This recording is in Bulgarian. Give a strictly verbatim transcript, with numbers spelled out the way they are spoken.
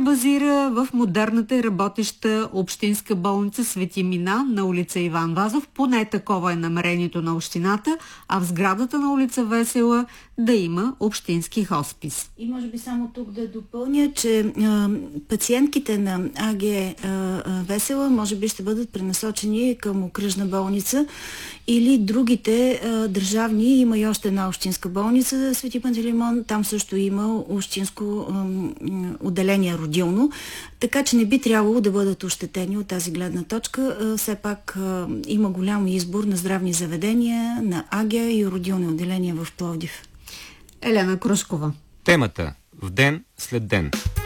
базира в модерната и работеща общинска болница Свети Мина на улица Иван Вазов. Поне такова е намерението на общината, а в сградата на улица Весела да има общински хоспис. И може би само тук да допълня, че а, пациентките на АГ а, а, Весела може би ще бъдат пренасочени към окръжна болница или другите а, държавни. Има и още една общинска болница, Свети Пантелеймон. Там също има общинско а, отделение родилно, така че не би трябвало да бъдат ощетени от тази гледна точка. А, все пак а, има голям избор на здравни заведения, на АГ и родилни отделения в Пловдив. Елена Крушкова. Темата в ден след ден.